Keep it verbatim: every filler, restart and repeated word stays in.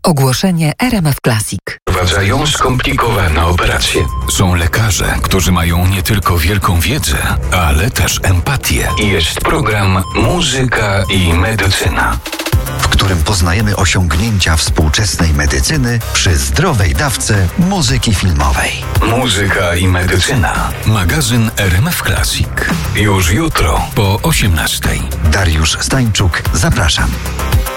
Ogłoszenie R M F Classic. Wprowadzają skomplikowane operacje. Są lekarze, którzy mają nie tylko wielką wiedzę, ale też empatię. Jest program Muzyka i Medycyna, w którym poznajemy osiągnięcia współczesnej medycyny przy zdrowej dawce muzyki filmowej. Muzyka i Medycyna. Magazyn R M F Classic. Już jutro po osiemnastej. Dariusz Stańczuk, zapraszam.